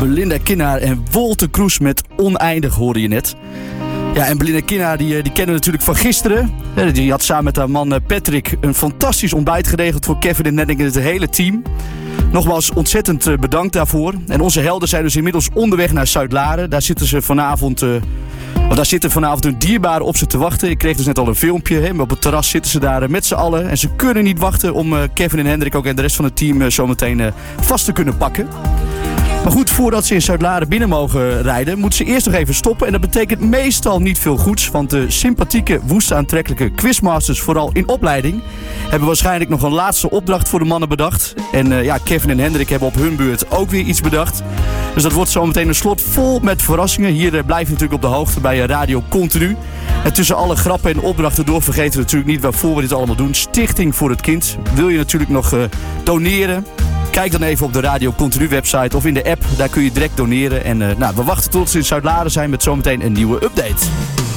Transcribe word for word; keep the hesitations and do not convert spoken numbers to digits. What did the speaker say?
Belinda Kinnaar en Wolter Kroes met Oneindig hoorde je net. Ja, en Belinda Kinnaar die, die kennen we natuurlijk van gisteren. Die had samen met haar man Patrick een fantastisch ontbijt geregeld voor Kevin en Henrik en het hele team. Nogmaals ontzettend bedankt daarvoor. En onze helden zijn dus inmiddels onderweg naar Zuidlaren. Daar zitten ze vanavond... Uh, Want daar zitten vanavond hun dierbaren op ze te wachten. Ik kreeg dus net al een filmpje. Hè, maar op het terras zitten ze daar met z'n allen. En ze kunnen niet wachten om uh, Kevin en Hendrik ook en de rest van het team uh, zometeen uh, vast te kunnen pakken. Maar goed, voordat ze in Zuidlaren binnen mogen rijden, moeten ze eerst nog even stoppen. En dat betekent meestal niet veel goeds. Want de sympathieke, woeste aantrekkelijke quizmasters, vooral in opleiding, hebben waarschijnlijk nog een laatste opdracht voor de mannen bedacht. En uh, ja, Kevin en Hendrik hebben op hun beurt ook weer iets bedacht. Dus dat wordt zometeen een slot vol met verrassingen. Hier uh, blijf je natuurlijk op de hoogte bij uh, Radio Continu. En tussen alle grappen en opdrachten door vergeten we natuurlijk niet waarvoor we dit allemaal doen. Stichting voor het Kind. Wil je natuurlijk nog uh, doneren? Kijk dan even op de Radio Continu website of in de app. Daar kun je direct doneren. En uh, nou, we wachten tot ze in Zuidlaren zijn met zometeen een nieuwe update.